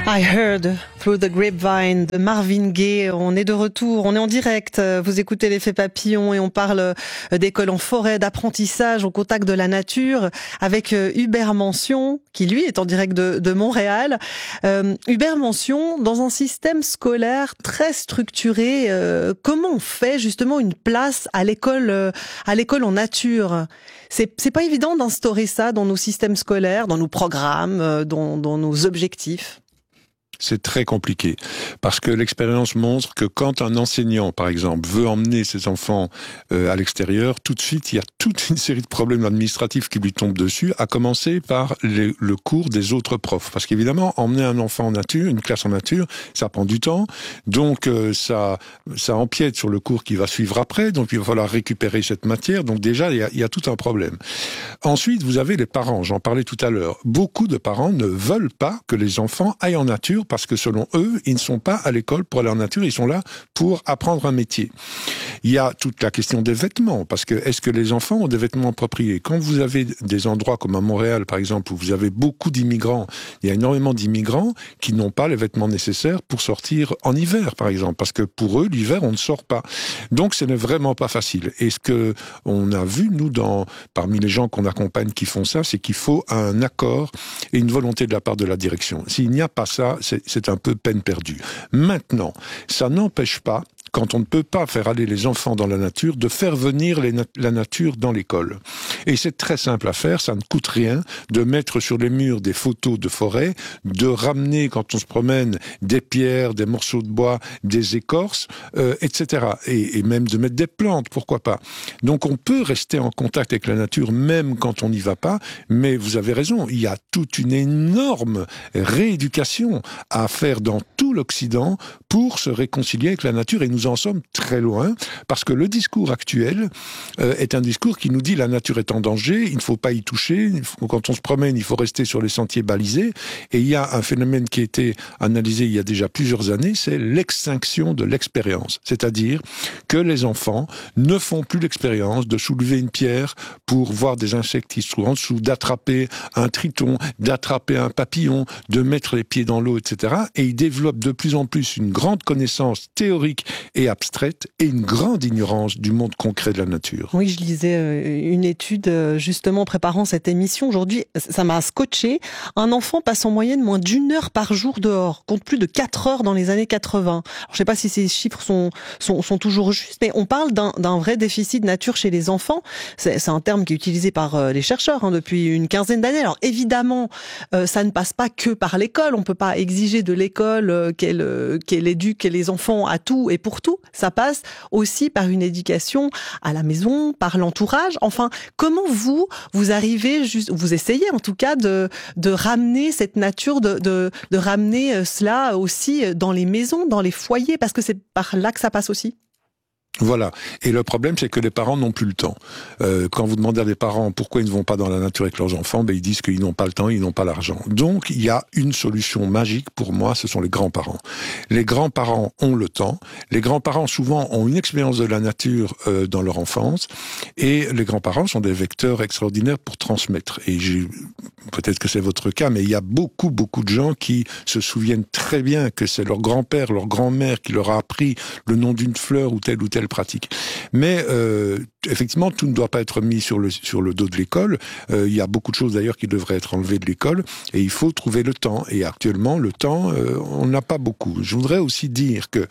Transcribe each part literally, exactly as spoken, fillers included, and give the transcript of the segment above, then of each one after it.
I Heard Through the Grapevine de Marvin Gaye. On est de retour, on est en direct. Vous écoutez l'effet papillon et on parle d'école en forêt, d'apprentissage au contact de la nature avec Hubert Mention, qui lui est en direct de, de Montréal. Euh, Hubert Mention, dans un système scolaire très structuré, euh, comment on fait justement une place à l'école, euh, à l'école en nature ? C'est, c'est pas évident d'instaurer ça dans nos systèmes scolaires, dans nos programmes, euh, dans, dans nos objectifs. C'est très compliqué, parce que l'expérience montre que quand un enseignant, par exemple, veut emmener ses enfants euh, à l'extérieur, tout de suite, il y a toute une série de problèmes administratifs qui lui tombent dessus, à commencer par les, le cours des autres profs. Parce qu'évidemment, emmener un enfant en nature, une classe en nature, ça prend du temps, donc euh, ça, ça empiète sur le cours qui va suivre après, donc il va falloir récupérer cette matière, donc déjà, il y a, il y a tout un problème. Ensuite, vous avez les parents, j'en parlais tout à l'heure. Beaucoup de parents ne veulent pas que les enfants aillent en nature, parce que selon eux, ils ne sont pas à l'école pour aller en nature, ils sont là pour apprendre un métier. Il y a toute la question des vêtements, parce que est-ce que les enfants ont des vêtements appropriés ? Quand vous avez des endroits comme à Montréal, par exemple, où vous avez beaucoup d'immigrants, il y a énormément d'immigrants qui n'ont pas les vêtements nécessaires pour sortir en hiver, par exemple, parce que pour eux, l'hiver, on ne sort pas. Donc, ce n'est vraiment pas facile. Et ce que on a vu, nous, dans, parmi les gens qu'on accompagne qui font ça, c'est qu'il faut un accord et une volonté de la part de la direction. S'il n'y a pas ça, c'est, c'est un peu peine perdue. Maintenant, ça n'empêche pas, quand on ne peut pas faire aller les enfants dans la nature, de faire venir les na- la nature dans l'école. Et c'est très simple à faire, ça ne coûte rien, de mettre sur les murs des photos de forêt, de ramener, quand on se promène, des pierres, des morceaux de bois, des écorces, euh, et cetera. Et, et même de mettre des plantes, pourquoi pas. Donc on peut rester en contact avec la nature, même quand on n'y va pas, mais vous avez raison, il y a toute une énorme rééducation à faire dans tout l'Occident pour se réconcilier avec la nature, et nous en sommes très loin, parce que le discours actuel euh, est un discours qui nous dit la nature est en danger, il ne faut pas y toucher, il faut, quand on se promène, il faut rester sur les sentiers balisés, et il y a un phénomène qui a été analysé il y a déjà plusieurs années, c'est l'extinction de l'expérience. C'est-à-dire que les enfants ne font plus l'expérience de soulever une pierre pour voir des insectes qui se trouvent en dessous, d'attraper un triton, d'attraper un papillon, de mettre les pieds dans l'eau, et cetera. Et ils développent de plus en plus une grande connaissance théorique et abstraite, et une grande ignorance du monde concret de la nature. Oui, je lisais euh, une étude euh, justement en préparant cette émission. Aujourd'hui, ça m'a scotché. Un enfant passe en moyenne moins d'une heure par jour dehors, compte plus de quatre heures dans les années quatre-vingts. Alors, je ne sais pas si ces chiffres sont, sont, sont toujours justes, mais on parle d'un, d'un vrai déficit de nature chez les enfants. C'est, c'est un terme qui est utilisé par euh, les chercheurs hein, depuis une quinzaine d'années. Alors évidemment, euh, ça ne passe pas que par l'école. On ne peut pas exiger de l'école euh, qu'elle, euh, qu'elle éduque les enfants à tout et pour tout. Ça passe aussi par une éducation à la maison, par l'entourage. Enfin, comment vous, vous arrivez, juste, vous essayez en tout cas de, de ramener cette nature, de, de, de ramener cela aussi dans les maisons, dans les foyers, parce que c'est par là que ça passe aussi. Voilà. Et le problème, c'est que les parents n'ont plus le temps. Euh, quand vous demandez à des parents pourquoi ils ne vont pas dans la nature avec leurs enfants, ben ils disent qu'ils n'ont pas le temps, ils n'ont pas l'argent. Donc, il y a une solution magique pour moi, ce sont les grands-parents. Les grands-parents ont le temps. Les grands-parents, souvent, ont une expérience de la nature euh, dans leur enfance. Et les grands-parents sont des vecteurs extraordinaires pour transmettre. Et j'ai, peut-être que c'est votre cas, mais il y a beaucoup, beaucoup de gens qui se souviennent très bien que c'est leur grand-père, leur grand-mère qui leur a appris le nom d'une fleur ou telle ou telle pratique. Mais euh, effectivement, tout ne doit pas être mis sur le sur le dos de l'école. Euh, il y a beaucoup de choses d'ailleurs qui devraient être enlevées de l'école, et il faut trouver le temps. Et actuellement, le temps, euh, on n'a pas beaucoup. Je voudrais aussi dire que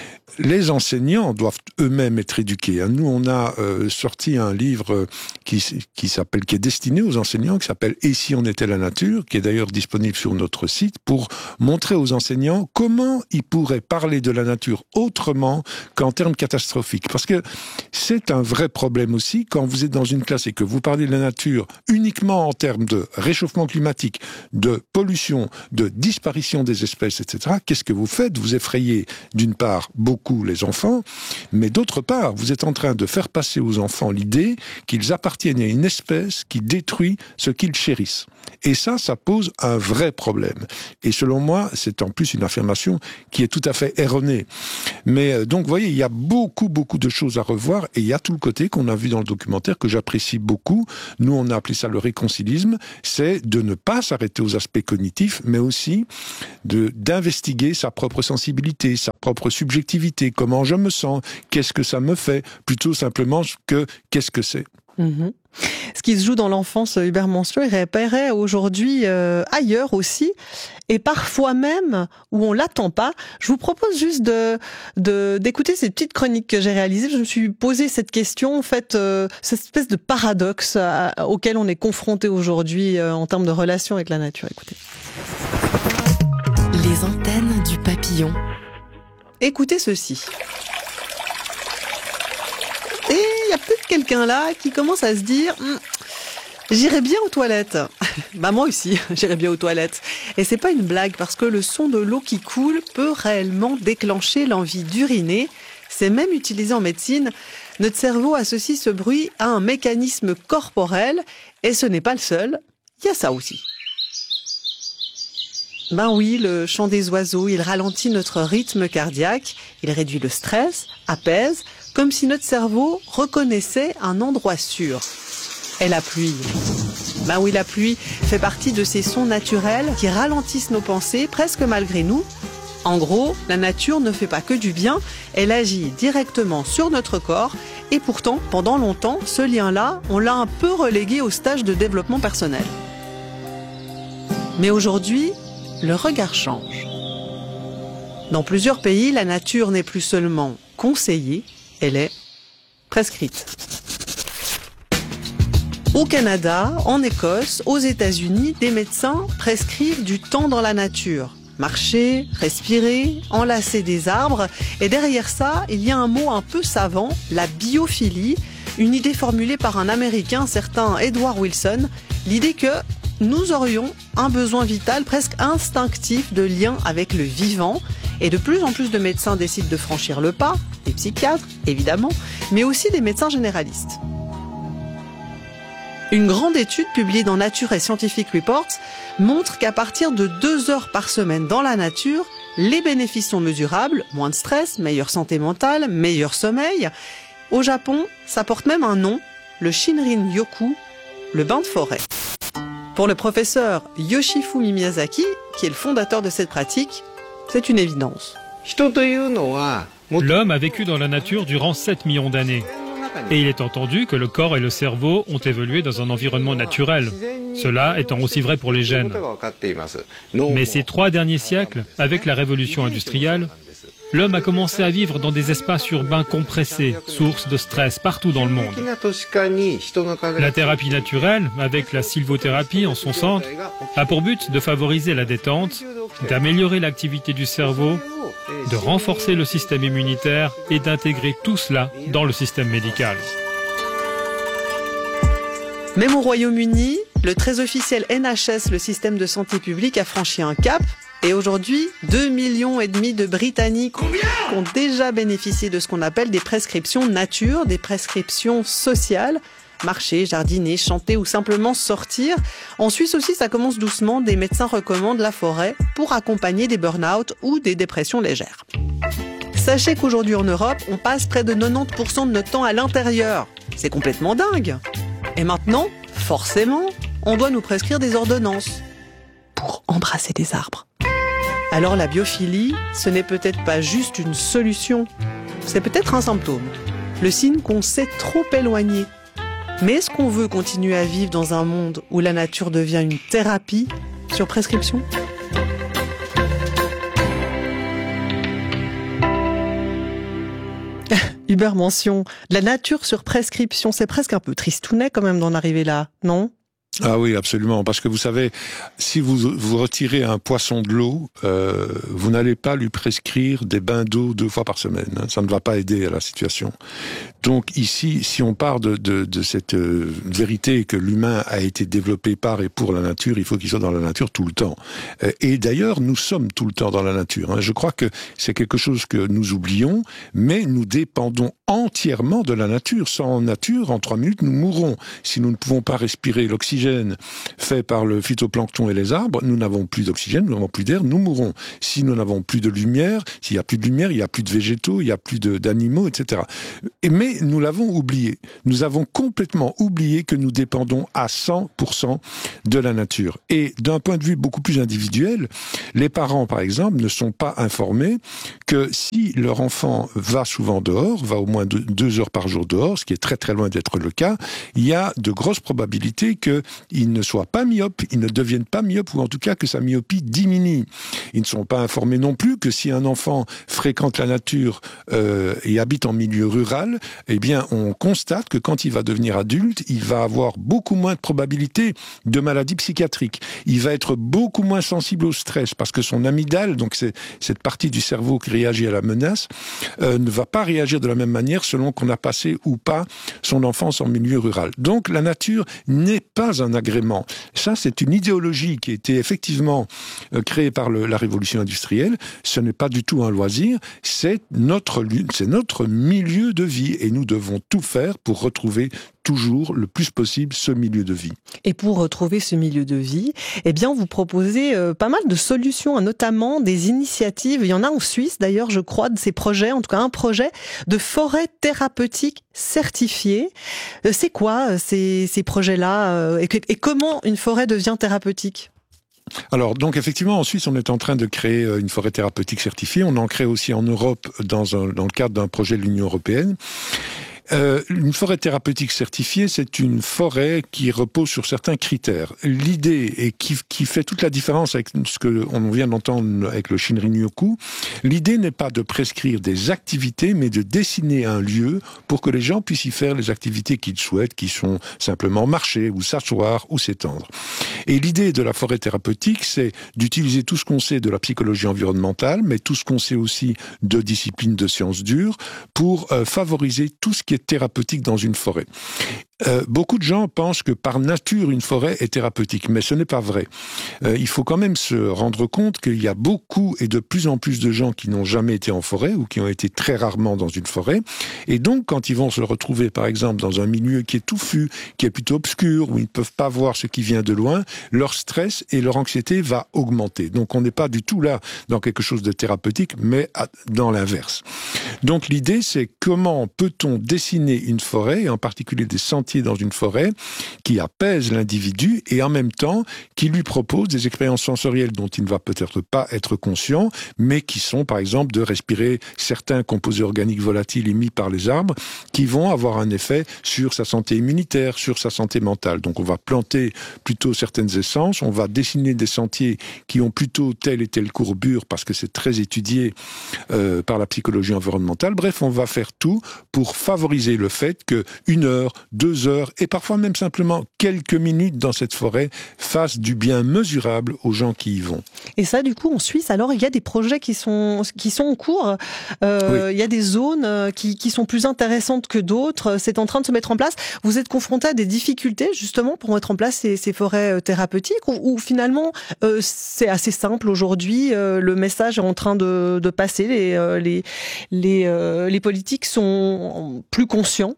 les enseignants doivent eux-mêmes être éduqués. Nous, on a euh, sorti un livre qui, qui s'appelle, qui est destiné aux enseignants, qui s'appelle « Et si on était la nature ?», qui est d'ailleurs disponible sur notre site, pour montrer aux enseignants comment ils pourraient parler de la nature autrement qu'en termes catastrophiques. Parce que c'est un vrai problème aussi, quand vous êtes dans une classe et que vous parlez de la nature uniquement en termes de réchauffement climatique, de pollution, de disparition des espèces, et cetera. Qu'est-ce que vous faites ? Vous effrayez, d'une part, beaucoup beaucoup les enfants, mais d'autre part, vous êtes en train de faire passer aux enfants l'idée qu'ils appartiennent à une espèce qui détruit ce qu'ils chérissent. Et ça, ça pose un vrai problème. Et selon moi, c'est en plus une affirmation qui est tout à fait erronée. Mais donc, vous voyez, il y a beaucoup, beaucoup de choses à revoir, et il y a tout le côté qu'on a vu dans le documentaire que j'apprécie beaucoup. Nous, on a appelé ça le réconcilisme, c'est de ne pas s'arrêter aux aspects cognitifs, mais aussi de d'investiguer sa propre sensibilité, sa propre subjectivité, comment je me sens, qu'est-ce que ça me fait, plutôt simplement que qu'est-ce que c'est. Mmh. Ce qui se joue dans l'enfance, Hubert Mansion, il réapparaît aujourd'hui euh, ailleurs aussi, et parfois même où on l'attend pas. Je vous propose juste de, de d'écouter ces petites chroniques que j'ai réalisées. Je me suis posé cette question, en fait, euh, cette espèce de paradoxe à, auquel on est confronté aujourd'hui euh, en termes de relation avec la nature. Écoutez. Les antennes du papillon. Écoutez ceci. Et il y a peut-être quelqu'un là qui commence à se dire hm, « J'irai bien aux toilettes ». Bah moi aussi, j'irai bien aux toilettes. Et c'est pas une blague, parce que le son de l'eau qui coule peut réellement déclencher l'envie d'uriner. C'est même utilisé en médecine. Notre cerveau associe ce bruit à un mécanisme corporel, et ce n'est pas le seul. Il y a ça aussi. Ben oui, le chant des oiseaux, il ralentit notre rythme cardiaque, il réduit le stress, apaise, comme si notre cerveau reconnaissait un endroit sûr. Et la pluie. Ben oui, la pluie fait partie de ces sons naturels qui ralentissent nos pensées presque malgré nous. En gros, la nature ne fait pas que du bien, elle agit directement sur notre corps, et pourtant, pendant longtemps, ce lien-là, on l'a un peu relégué au stage de développement personnel. Mais aujourd'hui, le regard change. Dans plusieurs pays, la nature n'est plus seulement conseillée, elle est prescrite. Au Canada, en Écosse, aux États-Unis, des médecins prescrivent du temps dans la nature. Marcher, respirer, enlacer des arbres. Et derrière ça, il y a un mot un peu savant, la biophilie, une idée formulée par un Américain, certain Edward Wilson, l'idée que nous aurions un besoin vital presque instinctif de lien avec le vivant. Et de plus en plus de médecins décident de franchir le pas, des psychiatres évidemment, mais aussi des médecins généralistes. Une grande étude publiée dans Nature et Scientific Reports montre qu'à partir de deux heures par semaine dans la nature, les bénéfices sont mesurables, moins de stress, meilleure santé mentale, meilleur sommeil. Au Japon, ça porte même un nom, le Shinrin-yoku, le bain de forêt. Pour le professeur Yoshifumi Miyazaki, qui est le fondateur de cette pratique, c'est une évidence. L'homme a vécu dans la nature durant sept millions d'années. Et il est entendu que le corps et le cerveau ont évolué dans un environnement naturel, cela étant aussi vrai pour les gènes. Mais ces trois derniers siècles, avec la révolution industrielle, l'homme a commencé à vivre dans des espaces urbains compressés, source de stress partout dans le monde. La thérapie naturelle, avec la sylvothérapie en son centre, a pour but de favoriser la détente, d'améliorer l'activité du cerveau, de renforcer le système immunitaire et d'intégrer tout cela dans le système médical. Même au Royaume-Uni, le très officiel N H S, le système de santé publique, a franchi un cap. Et aujourd'hui, deux millions et demi de Britanniques ont déjà bénéficié de ce qu'on appelle des prescriptions nature, des prescriptions sociales. Marcher, jardiner, chanter ou simplement sortir. En Suisse aussi, ça commence doucement. Des médecins recommandent la forêt pour accompagner des burn-out ou des dépressions légères. Sachez qu'aujourd'hui en Europe, on passe près de quatre-vingt-dix pour cent de notre temps à l'intérieur. C'est complètement dingue. Et maintenant, forcément, on doit nous prescrire des ordonnances pour embrasser des arbres. Alors la biophilie, ce n'est peut-être pas juste une solution, c'est peut-être un symptôme, le signe qu'on s'est trop éloigné. Mais est-ce qu'on veut continuer à vivre dans un monde où la nature devient une thérapie sur prescription ? Hubert Mansion, la nature sur prescription, c'est presque un peu tristounet quand même d'en arriver là, non ? Ah oui, absolument. Parce que vous savez, si vous, vous retirez un poisson de l'eau, euh, vous n'allez pas lui prescrire des bains d'eau deux fois par semaine. Hein. Ça ne va pas aider à la situation. Donc ici, si on part de, de, de cette euh, vérité que l'humain a été développé par et pour la nature, il faut qu'il soit dans la nature tout le temps. Euh, et d'ailleurs, nous sommes tout le temps dans la nature. Hein. Je crois que c'est quelque chose que nous oublions, mais nous dépendons entièrement de la nature. Sans nature, en trois minutes, nous mourrons. Si nous ne pouvons pas respirer l'oxygène fait par le phytoplancton et les arbres, nous n'avons plus d'oxygène, nous n'avons plus d'air, nous mourrons. Si nous n'avons plus de lumière, s'il n'y a plus de lumière, il n'y a plus de végétaux, il n'y a plus de, d'animaux, et cetera. Et, mais nous l'avons oublié. Nous avons complètement oublié que nous dépendons à cent pour cent de la nature. Et d'un point de vue beaucoup plus individuel, les parents, par exemple, ne sont pas informés que si leur enfant va souvent dehors, va au moins deux, deux heures par jour dehors, ce qui est très très loin d'être le cas, il y a de grosses probabilités qu'ils ne soient pas myopes, ils ne deviennent pas myopes, ou en tout cas que sa myopie diminue. Ils ne sont pas informés non plus que si un enfant fréquente la nature euh, et habite en milieu rural, eh bien on constate que quand il va devenir adulte, il va avoir beaucoup moins de probabilités de maladies psychiatriques. Il va être beaucoup moins sensible au stress, parce que son amygdale, donc c'est cette partie du cerveau qui réagit à la menace, euh, ne va pas réagir de la même manière selon qu'on a passé ou pas son enfance en milieu rural. Donc la nature n'est pas un agrément. Ça, c'est une idéologie qui a été effectivement euh, créée par le, la révolution industrielle. Ce n'est pas du tout un loisir, c'est notre, c'est notre milieu de vie et nous devons tout faire pour retrouver toujours le plus possible ce milieu de vie. Et pour retrouver ce milieu de vie, eh bien vous proposez euh, pas mal de solutions, notamment des initiatives. Il y en a en Suisse d'ailleurs, je crois, de ces projets, en tout cas un projet de forêt thérapeutique certifiée. Euh, c'est quoi euh, ces, ces projets-là euh, et, et comment une forêt devient thérapeutique ? Alors, donc effectivement, en Suisse, on est en train de créer une forêt thérapeutique certifiée. On en crée aussi en Europe dans, un, dans le cadre d'un projet de l'Union européenne. Euh, une forêt thérapeutique certifiée, c'est une forêt qui repose sur certains critères. L'idée, et qui, qui fait toute la différence avec ce que on vient d'entendre avec le Shinrin-yoku, l'idée n'est pas de prescrire des activités, mais de dessiner un lieu pour que les gens puissent y faire les activités qu'ils souhaitent, qui sont simplement marcher, ou s'asseoir, ou s'étendre. Et l'idée de la forêt thérapeutique, c'est d'utiliser tout ce qu'on sait de la psychologie environnementale, mais tout ce qu'on sait aussi de disciplines de sciences dures, pour euh, favoriser tout ce qui est thérapeutique dans une forêt. Euh, beaucoup de gens pensent que par nature une forêt est thérapeutique, mais ce n'est pas vrai. Euh, il faut quand même se rendre compte qu'il y a beaucoup et de plus en plus de gens qui n'ont jamais été en forêt ou qui ont été très rarement dans une forêt. Et donc, quand ils vont se retrouver, par exemple, dans un milieu qui est touffu, qui est plutôt obscur, où ils ne peuvent pas voir ce qui vient de loin, leur stress et leur anxiété va augmenter. Donc, on n'est pas du tout là dans quelque chose de thérapeutique, mais dans l'inverse. Donc, l'idée, c'est comment peut-on dessiner une forêt, et en particulier des sentiers dans une forêt, qui apaise l'individu et en même temps qui lui propose des expériences sensorielles dont il ne va peut-être pas être conscient, mais qui sont par exemple de respirer certains composés organiques volatiles émis par les arbres qui vont avoir un effet sur sa santé immunitaire, sur sa santé mentale. Donc on va planter plutôt certaines essences, on va dessiner des sentiers qui ont plutôt telle et telle courbure parce que c'est très étudié euh, par la psychologie environnementale. Bref, on va faire tout pour favoriser le fait que une heure, deux heures et parfois même simplement quelques minutes dans cette forêt fassent du bien mesurable aux gens qui y vont. Et ça, du coup, en Suisse, alors il y a des projets qui sont qui sont en cours. Euh, oui. Il y a des zones qui qui sont plus intéressantes que d'autres. C'est en train de se mettre en place. Vous êtes confronté à des difficultés justement pour mettre en place ces, ces forêts thérapeutiques ou, ou finalement euh, c'est assez simple aujourd'hui. Euh, le message est en train de, de passer. Les euh, les les euh, les politiques sont plus conscients.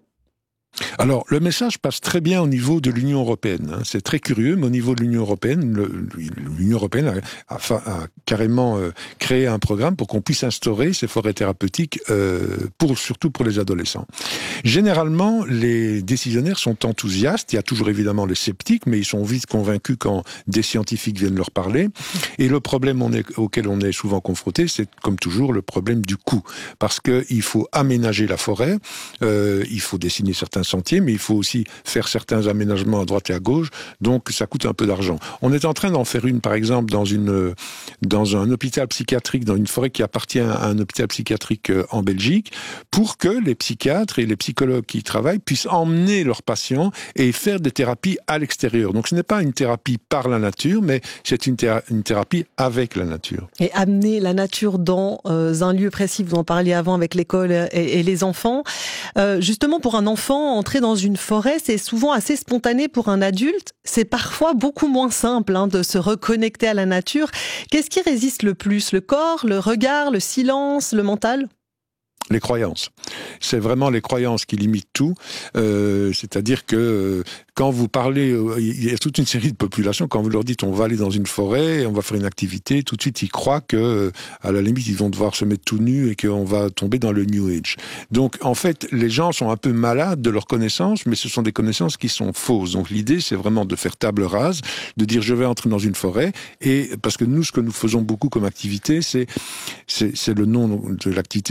Alors, le message passe très bien au niveau de l'Union européenne. Hein. C'est très curieux, mais au niveau de l'Union européenne, le, l'Union européenne a, a, a carrément euh, créé un programme pour qu'on puisse instaurer ces forêts thérapeutiques, euh, pour, surtout pour les adolescents. Généralement, les décisionnaires sont enthousiastes. Il y a toujours évidemment les sceptiques, mais ils sont vite convaincus quand des scientifiques viennent leur parler. Et le problème on est, auquel on est souvent confronté, c'est comme toujours le problème du coût. Parce qu'il faut aménager la forêt, euh, il faut dessiner certains sentiers, mais il faut aussi faire certains aménagements à droite et à gauche, donc ça coûte un peu d'argent. On est en train d'en faire une, par exemple, dans une dans un hôpital psychiatrique, dans une forêt qui appartient à un hôpital psychiatrique en Belgique, pour que les psychiatres et les psychologues qui y travaillent puissent emmener leurs patients et faire des thérapies à l'extérieur. Donc ce n'est pas une thérapie par la nature, mais c'est une, thé- une thérapie avec la nature. Et amener la nature dans euh, un lieu précis, vous en parliez avant avec l'école et, et les enfants. Euh, justement, pour un enfant, entrer dans une forêt, c'est souvent assez spontané. Pour un adulte, c'est parfois beaucoup moins simple hein, de se reconnecter à la nature. Qu'est-ce qui résiste le plus ? Le corps, le regard, le silence, le mental ? Les croyances. C'est vraiment les croyances qui limitent tout. Euh, c'est-à-dire que euh, quand vous parlez, euh, il y a toute une série de populations, quand vous leur dites on va aller dans une forêt, on va faire une activité, tout de suite ils croient que, euh, à la limite, ils vont devoir se mettre tout nus et qu'on va tomber dans le New Age. Donc, en fait, les gens sont un peu malades de leurs connaissances, mais ce sont des connaissances qui sont fausses. Donc, l'idée, c'est vraiment de faire table rase, de dire je vais entrer dans une forêt, et parce que nous, ce que nous faisons beaucoup comme activité, c'est, c'est, c'est le nom de l'activité